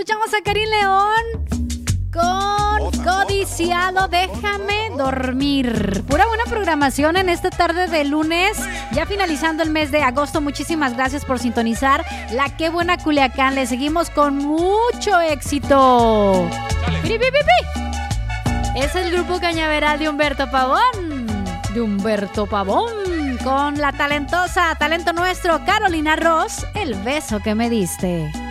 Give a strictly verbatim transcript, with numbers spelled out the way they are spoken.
escuchamos a Karim León con Codiciado, déjame dormir. Pura buena programación en esta tarde de lunes, ya finalizando el mes de agosto. Muchísimas gracias por sintonizar la Qué Buena Culiacán. Le seguimos con mucho éxito. ¡Pi, pi, pi, pi! Es el grupo Cañaveral de Humberto Pavón. De Humberto Pavón. Con la talentosa, talento nuestro, Carolina Ross, El beso que me diste.